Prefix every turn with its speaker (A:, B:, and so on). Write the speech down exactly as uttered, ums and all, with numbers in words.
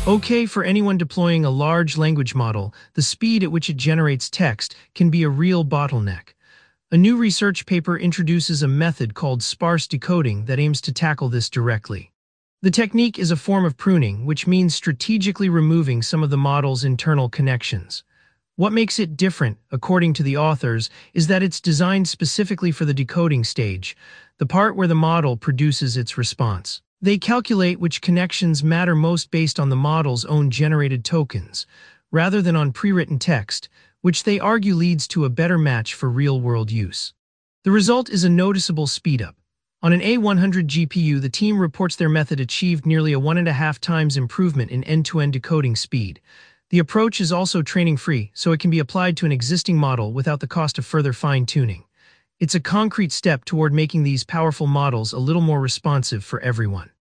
A: Okay, for anyone deploying a large language model, the speed at which it generates text can be a real bottleneck. A new research paper introduces a method called sparse decoding that aims to tackle this directly. The technique is a form of pruning, which means strategically removing some of the model's internal connections. What makes it different, according to the authors, is that it's designed specifically for the decoding stage, the part where the model produces its response. They calculate which connections matter most based on the model's own generated tokens, rather than on pre-written text, which they argue leads to a better match for real-world use. The result is a noticeable speedup. On an A one hundred G P U, the team reports their method achieved nearly a one and a half times improvement in end-to-end decoding speed. The approach is also training-free, so it can be applied to an existing model without the cost of further fine-tuning. It's a concrete step toward making these powerful models a little more responsive for everyone.